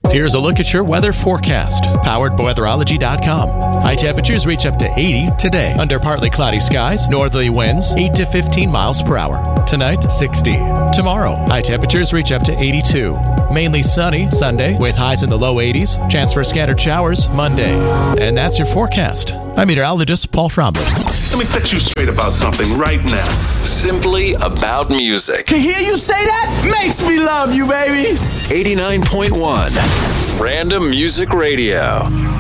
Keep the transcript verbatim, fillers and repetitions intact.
Here's a look at your weather forecast, powered by weatherology dot com. High temperatures reach up to eighty today, under partly cloudy skies, northerly winds eight to fifteen miles per hour. Tonight, sixty. Tomorrow, high temperatures reach up to eighty-two. Mainly sunny Sunday, with highs in the low eighties. Chance for scattered showers Monday. And that's your forecast. I'm meteorologist Paul Fromber. Let me set you straight about something right now. Simply about music. To hear you say that makes me love you, baby. eighty-nine point one Random Music Radio.